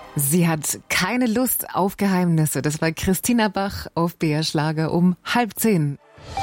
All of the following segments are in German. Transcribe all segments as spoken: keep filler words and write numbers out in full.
Sie hat keine Lust auf Geheimnisse. Das war Christina Bach auf B R Schlager um halb zehn.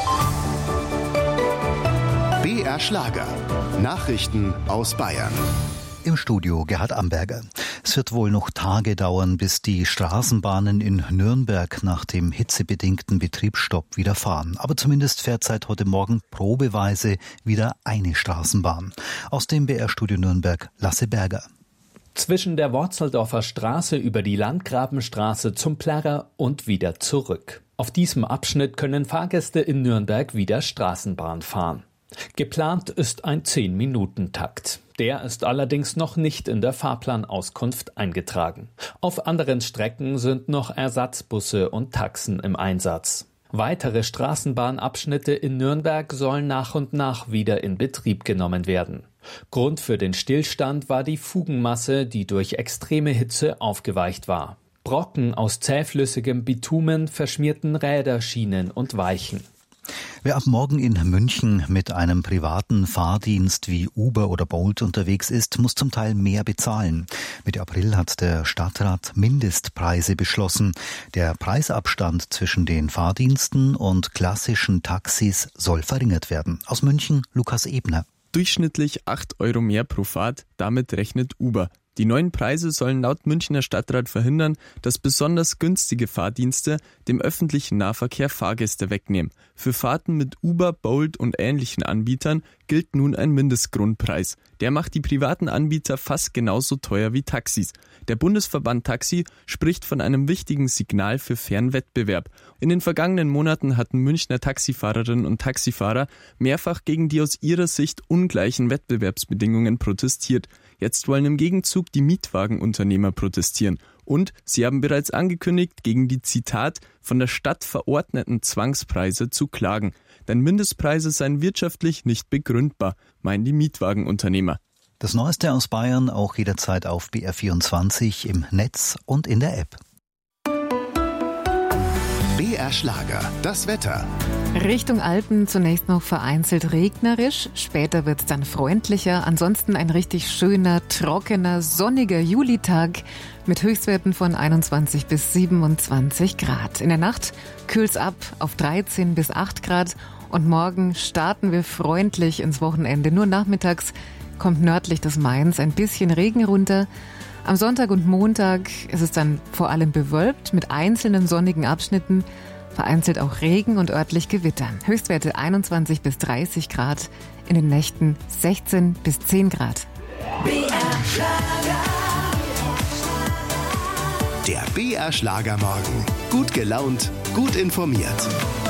B R Schlager. Nachrichten aus Bayern. Im Studio Gerhard Amberger. Es wird wohl noch Tage dauern, bis die Straßenbahnen in Nürnberg nach dem hitzebedingten Betriebsstopp wieder fahren. Aber zumindest fährt seit heute Morgen probeweise wieder eine Straßenbahn. Aus dem B R-Studio Nürnberg Lasse Berger. Zwischen der Worzeldorfer Straße über die Landgrabenstraße zum Plärrer und wieder zurück. Auf diesem Abschnitt können Fahrgäste in Nürnberg wieder Straßenbahn fahren. Geplant ist ein zehn-Minuten-Takt. Der ist allerdings noch nicht in der Fahrplanauskunft eingetragen. Auf anderen Strecken sind noch Ersatzbusse und Taxen im Einsatz. Weitere Straßenbahnabschnitte in Nürnberg sollen nach und nach wieder in Betrieb genommen werden. Grund für den Stillstand war die Fugenmasse, die durch extreme Hitze aufgeweicht war. Brocken aus zähflüssigem Bitumen verschmierten Räder, Schienen und Weichen. Wer ab morgen in München mit einem privaten Fahrdienst wie Uber oder Bolt unterwegs ist, muss zum Teil mehr bezahlen. Mitte April hat der Stadtrat Mindestpreise beschlossen. Der Preisabstand zwischen den Fahrdiensten und klassischen Taxis soll verringert werden. Aus München Lukas Ebner. Durchschnittlich acht Euro mehr pro Fahrt, damit rechnet Uber. Die neuen Preise sollen laut Münchner Stadtrat verhindern, dass besonders günstige Fahrdienste dem öffentlichen Nahverkehr Fahrgäste wegnehmen. Für Fahrten mit Uber, Bolt und ähnlichen Anbietern gilt nun ein Mindestgrundpreis. Der macht die privaten Anbieter fast genauso teuer wie Taxis. Der Bundesverband Taxi spricht von einem wichtigen Signal für fairen Wettbewerb. In den vergangenen Monaten hatten Münchner Taxifahrerinnen und Taxifahrer mehrfach gegen die aus ihrer Sicht ungleichen Wettbewerbsbedingungen protestiert. Jetzt wollen im Gegenzug die Mietwagenunternehmer protestieren. Und sie haben bereits angekündigt, gegen die, Zitat, von der Stadt verordneten Zwangspreise zu klagen. Denn Mindestpreise seien wirtschaftlich nicht begründbar, meinen die Mietwagenunternehmer. Das Neueste aus Bayern auch jederzeit auf B R vierundzwanzig im Netz und in der App. B R Schlager, das Wetter. Richtung Alpen zunächst noch vereinzelt regnerisch, später wird es dann freundlicher. Ansonsten ein richtig schöner, trockener, sonniger Julitag mit Höchstwerten von einundzwanzig bis siebenundzwanzig Grad. In der Nacht kühlt's ab auf dreizehn bis acht Grad und morgen starten wir freundlich ins Wochenende. Nur nachmittags kommt nördlich des Mains ein bisschen Regen runter. Am Sonntag und Montag ist es dann vor allem bewölkt mit einzelnen sonnigen Abschnitten, vereinzelt auch Regen und örtlich Gewitter. Höchstwerte einundzwanzig bis dreißig Grad, in den Nächten sechzehn bis zehn Grad. B R Schlager. Der B R Schlager Morgen. Gut gelaunt, gut informiert.